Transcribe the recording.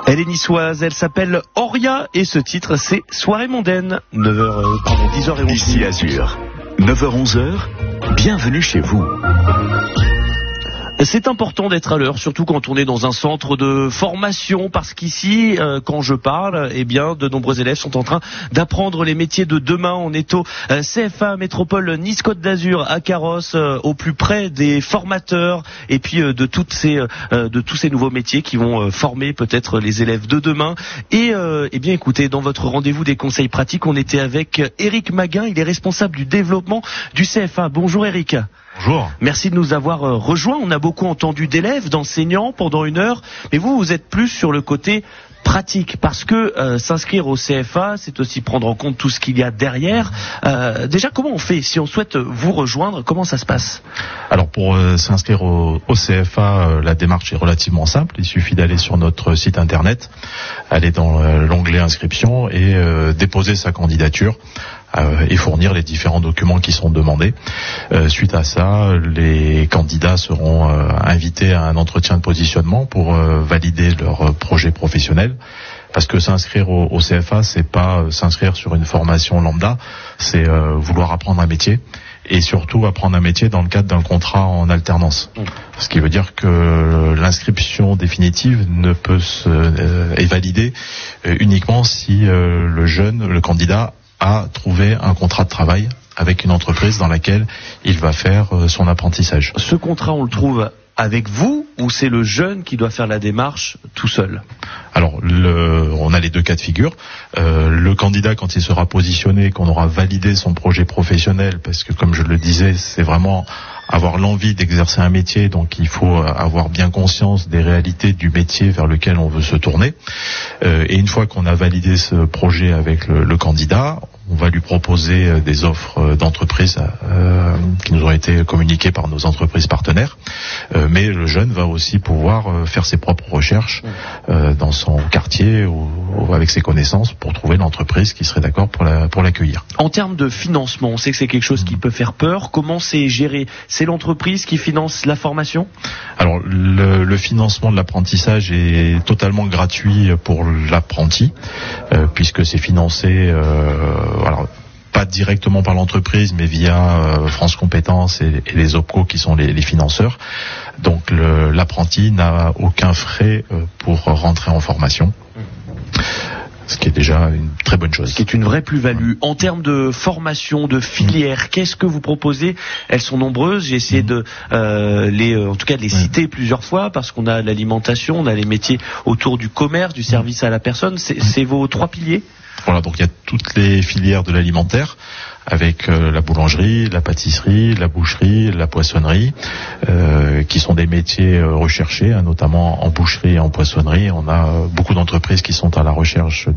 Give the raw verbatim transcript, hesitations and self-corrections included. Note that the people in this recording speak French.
Elle est niçoise, elle s'appelle Auria et ce titre c'est Soirée mondaine. neuf heures, euh, pardon, dix heures et onze. Ici Azur, neuf heures onze heures, bienvenue chez vous. C'est important d'être à l'heure, surtout quand on est dans un centre de formation, parce qu'ici, euh, quand je parle, eh bien, de nombreux élèves sont en train d'apprendre les métiers de demain. On est au euh, C F A Métropole Nice-Côte d'Azur à Carrosse, euh, au plus près des formateurs et puis euh, de toutes ces, euh, de tous ces nouveaux métiers qui vont euh, former peut-être les élèves de demain. Et euh, eh bien, écoutez, dans votre rendez-vous des conseils pratiques, on était avec Éric Maguin. Il est responsable du développement du C F A. Bonjour Éric. Bonjour. Merci de nous avoir rejoints. On a beaucoup entendu d'élèves, d'enseignants pendant une heure, mais vous, vous êtes plus sur le côté pratique, parce que euh, s'inscrire au C F A, c'est aussi prendre en compte tout ce qu'il y a derrière. Euh, déjà, comment on fait si on souhaite vous rejoindre? Comment ça se passe? Alors, pour euh, s'inscrire au, au C F A, euh, la démarche est relativement simple. Il suffit d'aller sur notre site internet, aller dans euh, l'onglet inscription et euh, déposer sa candidature euh, et fournir les différents documents qui sont demandés. Euh, suite à ça, les candidats seront euh, invités à un entretien de positionnement pour euh, valider leur projet professionnel. Parce que s'inscrire au, au C F A, c'est pas euh, s'inscrire sur une formation lambda, c'est euh, vouloir apprendre un métier. Et surtout apprendre un métier dans le cadre d'un contrat en alternance. Ce qui veut dire que l'inscription définitive ne peut se, euh, est validée euh, uniquement si euh, le jeune, le candidat, a trouvé un contrat de travail avec une entreprise dans laquelle il va faire euh, son apprentissage. Ce contrat, on le trouve avec vous ou c'est le jeune qui doit faire la démarche tout seul? Alors, le, on a les deux cas de figure. Euh, le candidat, quand il sera positionné, qu'on aura validé son projet professionnel, parce que comme je le disais, c'est vraiment avoir l'envie d'exercer un métier, donc il faut avoir bien conscience des réalités du métier vers lequel on veut se tourner. Euh, et une fois qu'on a validé ce projet avec le, le candidat, on va lui proposer des offres d'entreprise euh, qui nous ont été communiquées par nos entreprises partenaires. Euh, mais le jeune va aussi pouvoir faire ses propres recherches euh, dans son quartier ou, ou avec ses connaissances pour trouver l'entreprise qui serait d'accord pour, la, pour l'accueillir. En termes de financement, on sait que c'est quelque chose qui peut faire peur. Comment c'est géré? C'est l'entreprise qui finance la formation? Alors, le, le financement de l'apprentissage est totalement gratuit pour l'apprenti, euh, puisque c'est financé... Euh, alors, pas directement par l'entreprise, mais via euh, France Compétences et, et les O P C O qui sont les, les financeurs. Donc le, l'apprenti n'a aucun frais euh, pour rentrer en formation. Ce qui est déjà une très bonne chose. Ce qui est une vraie plus-value. En termes de formation, de filière, mmh. qu'est-ce que vous proposez? Elles sont nombreuses. J'ai essayé mmh. de euh, les, en tout cas, de les citer mmh. plusieurs fois parce qu'on a l'alimentation, on a les métiers autour du commerce, du service à la personne. C'est, mmh. c'est vos trois piliers? Voilà, donc il y a toutes les filières de l'alimentaire, avec euh, la boulangerie, la pâtisserie, la boucherie, la poissonnerie, euh, qui sont des métiers euh, recherchés, hein, notamment en boucherie et en poissonnerie. On a euh, beaucoup d'entreprises qui sont à la recherche